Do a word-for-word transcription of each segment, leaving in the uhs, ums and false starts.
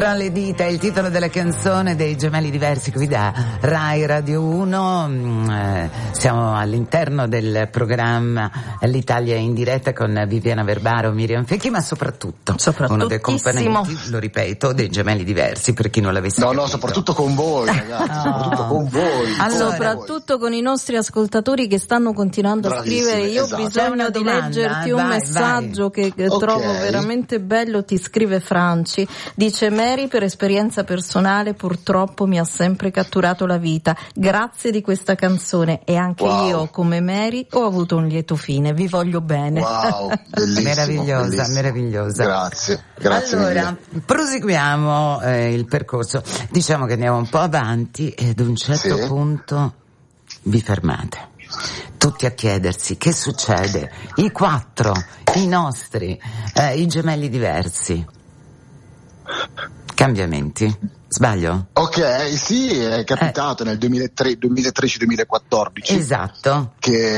Tra le dita è il titolo della canzone dei Gemelli Diversi qui da Rai Radio uno. Eh, siamo all'interno del programma L'Italia in diretta con Viviana Verbaro, Miriam Fecchi, ma soprattutto uno dei componenti, lo ripeto, dei Gemelli Diversi, per chi non l'avesse no, capito. No, soprattutto con voi, ragazzi, no. soprattutto con voi. Allora, soprattutto con i nostri ascoltatori che stanno continuando Bravissimi, a scrivere. Io esatto. ho bisogno di domanda, leggerti un vai, messaggio vai. che Okay. trovo veramente bello. Ti scrive Franci, dice: Mary, per esperienza personale purtroppo mi ha sempre catturato la vita, grazie di questa canzone, e anche wow. io come Mary ho avuto un lieto fine, vi voglio bene. Wow, bellissimo, meravigliosa, bellissimo. meravigliosa. Grazie, grazie allora, mille. proseguiamo eh, il percorso. Diciamo che andiamo un po' avanti e ad un certo sì. punto vi fermate. Tutti a chiedersi che succede. I quattro, i nostri, eh, i gemelli diversi. Cambiamenti. Sbaglio? Ok, sì, è capitato eh. nel duemilatredici duemilaquattordici. Esatto.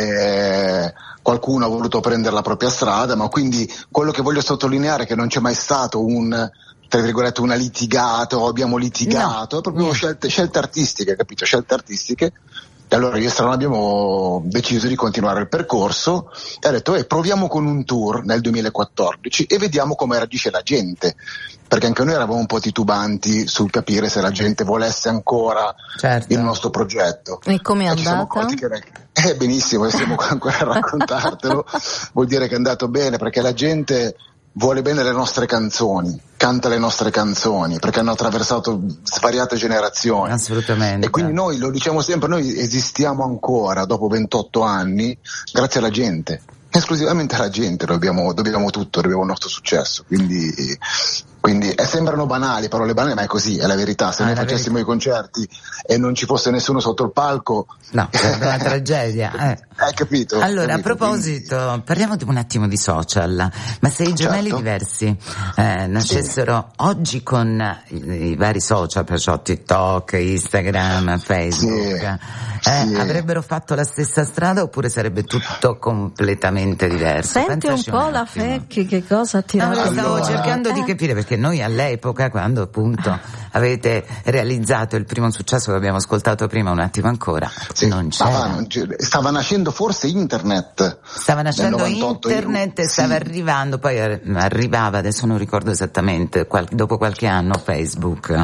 Che qualcuno ha voluto prendere la propria strada, ma quindi quello che voglio sottolineare è che non c'è mai stato un, tra virgolette, una litigata o abbiamo litigato, no. è proprio scelte, scelte artistiche, capito? Scelte artistiche. E allora io e Strano abbiamo deciso di continuare il percorso e ho detto eh, proviamo con un tour nel duemilaquattordici e vediamo come reagisce la gente, perché anche noi eravamo un po' titubanti sul capire se la gente volesse ancora certo. il nostro progetto. E come è e andata? Che, eh benissimo, e siamo qua ancora a raccontartelo, vuol dire che è andato bene, perché la gente vuole bene le nostre canzoni, canta le nostre canzoni, perché hanno attraversato svariate generazioni. Assolutamente. E quindi noi, lo diciamo sempre, noi esistiamo ancora dopo ventotto anni grazie alla gente, esclusivamente alla gente dobbiamo, dobbiamo tutto, dobbiamo il nostro successo, quindi... Quindi eh, sembrano banali, parole banali, ma è così, è la verità. Se ah, noi facessimo verità. i concerti e non ci fosse nessuno sotto il palco, no, sarebbe una tragedia. Eh. Hai capito? Allora, capito? a proposito, Quindi... parliamo un attimo di social. Ma se i gemelli certo. diversi eh, nascessero sì. oggi con i, i vari social, perciò TikTok, Instagram, Facebook, sì. Eh, sì. avrebbero fatto la stessa strada oppure sarebbe tutto completamente diverso? Senti Pensaci un po' un la Fecchi che cosa ha tirato. No, stavo allora... cercando eh. di capire, perché noi all'epoca, quando appunto avete realizzato il primo successo che abbiamo ascoltato prima un attimo ancora, sì, non c'era. Stava, stava nascendo forse internet. Stava nascendo novantotto, internet io, e stava sì. arrivando, poi arrivava, adesso non ricordo esattamente, qual- dopo qualche anno Facebook.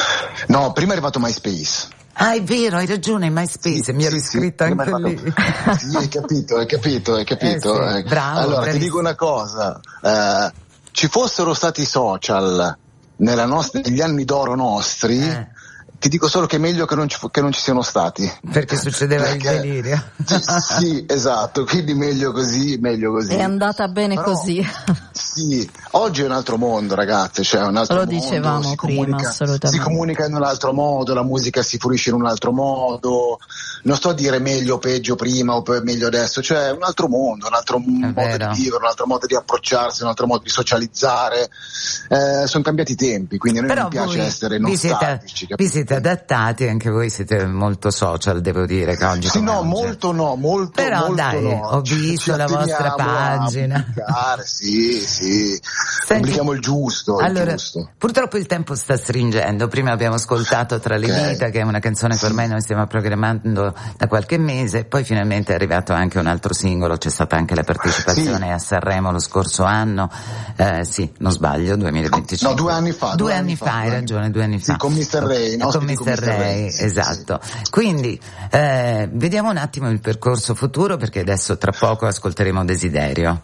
No, prima è arrivato MySpace. Ah, è vero, hai ragione, MySpace, sì, mi ero sì, iscritta sì, anche lì. Fatto... sì, hai capito, hai capito, hai capito. Eh sì, bravo, allora, bravissimo. ti dico una cosa, eh, ci fossero stati social nella nostra, negli anni d'oro nostri, eh. ti dico solo che è meglio che non ci, che non ci siano stati. Perché succedeva Perché, il delirio. Sì, esatto, quindi meglio così, meglio così. È andata bene Però, così. Sì, oggi è un altro mondo, ragazzi, cioè un altro Lo mondo. dicevamo si prima, comunica, assolutamente. Si comunica in un altro modo, la musica si fruisce in un altro modo. Non sto a dire meglio o peggio prima o meglio adesso, cioè un altro mondo, un altro è modo vero. di vivere, un altro modo di approcciarsi, un altro modo di socializzare. Eh, sono cambiati i tempi, quindi a noi Però non piace essere vi siete, nostalgici. vi siete adattati, anche voi siete molto social, devo dire, che oggi Sì, no, oggi. molto no, molto, Però molto dai, no. ho visto Ci la vostra atteniamo pagina. A pubblicare, sì, sì. Senti, pubblichiamo il giusto, allora, il giusto. Purtroppo il tempo sta stringendo. Prima abbiamo ascoltato Tra le okay. dita, che è una canzone che sì. ormai noi stiamo programmando da qualche mese, poi finalmente è arrivato anche un altro singolo, c'è stata anche la partecipazione sì. a Sanremo lo scorso anno, eh, sì, non sbaglio, duemilaventicinque. No, due anni fa. Due, due anni, anni fa, hai ragione, due anni fa. Sì, con mister Ray, no? Con mister Ray, sì, esatto. Sì. Quindi, eh, vediamo un attimo il percorso futuro, perché adesso tra poco ascolteremo Desiderio.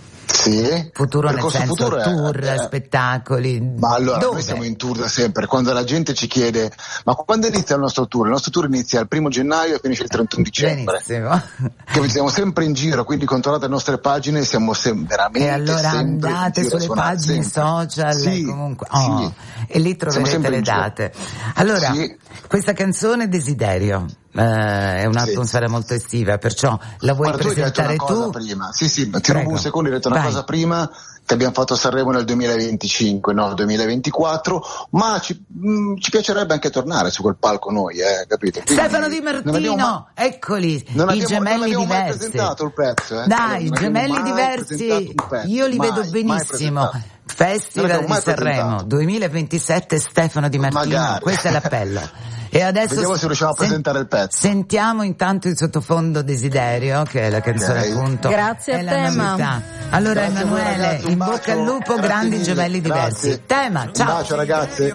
Sì. Futuro nel senso futuro è, tour, è, spettacoli. Ma allora Dove? noi siamo in tour da sempre. Quando la gente ci chiede ma quando inizia il nostro tour? Il nostro tour inizia il primo gennaio e finisce il trentuno dicembre. Benissimo. Che siamo sempre in giro, quindi controllate le nostre pagine, siamo sem- veramente e allora sempre andate sulle pagine sempre. social sì, comunque oh, sì. e lì troverete le date. Allora, sì. questa canzone Desiderio eh, è un'atmosfera sì. molto estiva, perciò la vuoi Guarda, presentare tu? Hai detto una tu? cosa prima. Sì, sì, ti rubo un secondo, hai detto una Vai. cosa prima che abbiamo fatto a Sanremo nel duemilaventicinque, no, duemilaventiquattro, ma ci, mh, ci piacerebbe anche tornare su quel palco noi, eh, capito? Quindi Stefano Di Martino, ma... eccoli, non i abbiamo, gemelli non diversi. Mai presentato il pezzo, eh? Dai, i gemelli diversi, io li mai, vedo benissimo. Festival di Sanremo duemilaventisette, Stefano Di Martino, magari. Questo è l'appello. E adesso vediamo se riusciamo a sen- presentare il pezzo. Sentiamo intanto il sottofondo Desiderio, che è la canzone Okay. appunto. Grazie è a la te, ma. novità. Allora Grazie a voi, Emanuele, ragazzi, un in bacio. bocca al lupo, Grazie grandi mille. gemelli diversi. Grazie. Tema, ciao. Un bacio ragazzi.